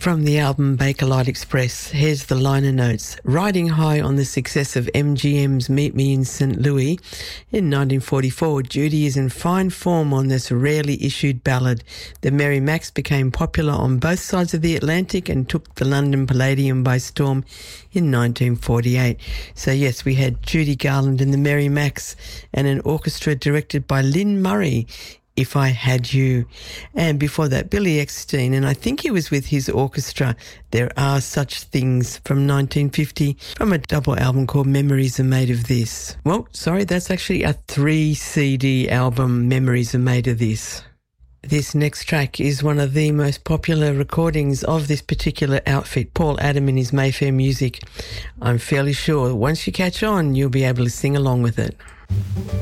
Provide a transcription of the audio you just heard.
From the album Bakelite Express, here's the liner notes. Riding high on the success of MGM's Meet Me in St. Louis in 1944, Judy is in fine form on this rarely issued ballad. The Merry Macs became popular on both sides of the Atlantic and took the London Palladium by storm in 1948. So yes, we had Judy Garland and the Merry Macs and an orchestra directed by Lynn Murray, If I Had You. And before that, Billy Eckstine, and I think he was with his orchestra, There Are Such Things, from 1950, from a double album called Memories Are Made of This. Well, sorry, that's actually a 3-CD album, Memories Are Made of This. This next track is one of the most popular recordings of this particular outfit, Paul Adam and his Mayfair Music. I'm fairly sure once you catch on, you'll be able to sing along with it.